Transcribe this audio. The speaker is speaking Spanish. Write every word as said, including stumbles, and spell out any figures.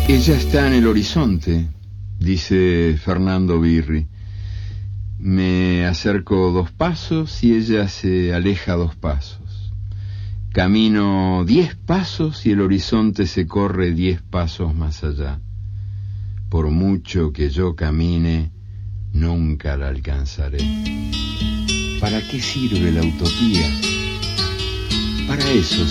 Ella está en el horizonte, dice Fernando Birri. Me acerco dos pasos y ella se aleja dos pasos. Camino diez pasos y el horizonte se corre diez pasos más allá. Por mucho que yo camine, nunca la alcanzaré. ¿Para qué sirve la utopía? Para eso